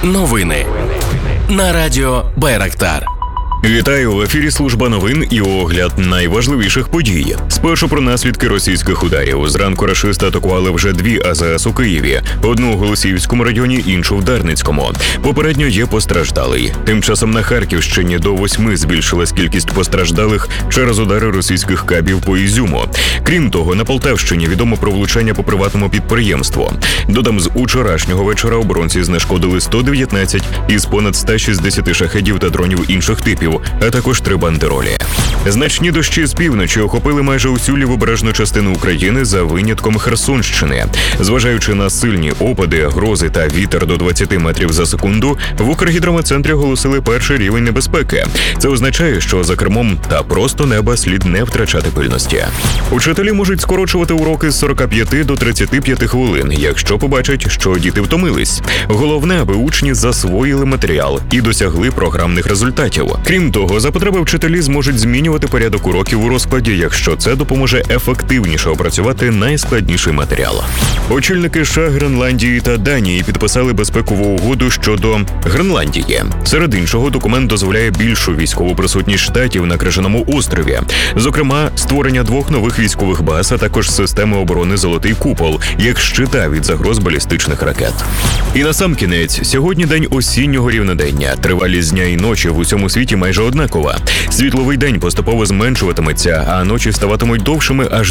Новини на радіо Байрактар. Вітаю, в ефірі служба новин і огляд найважливіших подій. Спершу про наслідки російських ударів. Зранку рашисти атакували вже 2 АЗС у Києві. Одну у Голосіївському районі, іншу в Дарницькому. Попередньо є постраждалий. Тим часом на Харківщині до 8 збільшилась кількість постраждалих через удари російських кабів по Ізюму. Крім того, на Полтавщині відомо про влучання по приватному підприємству. Додам, з учорашнього вечора оборонці знешкодили 119 із понад 160 шахедів та дронів інших типів, а також 3 бандеролі. Значні дощі з півночі охопили майже усю лівобережну частину України за винятком Херсонщини. Зважаючи на сильні опади, грози та вітер до 20 метрів за секунду, в Укргідрометцентрі оголосили перший рівень небезпеки. Це означає, що за кермом та просто неба слід не втрачати пильності. Учителі можуть скорочувати уроки з 45 до 35 хвилин, якщо побачать, що діти втомились. Головне, аби учні засвоїли матеріал і досягли програмних результатів. Крім того, за потреби вчителі зможуть змінювати порядок уроків у розкладі, якщо це допоможе ефективніше опрацювати найскладніший матеріал. Очільники США, Гренландії та Данії підписали безпекову угоду щодо Гренландії. Серед іншого, документ дозволяє більшу військову присутність штатів на Крижаному острові. Зокрема, створення 2 нових військових баз, а також системи оборони «Золотий купол» як щита від загроз балістичних ракет. І насамкінець, сьогодні день осіннього рівнодення. Тривалість дня і ночі в усьому світі майже однакова. Світловий день поступово зменшуватиметься, а ночі ставатимуть довшими аж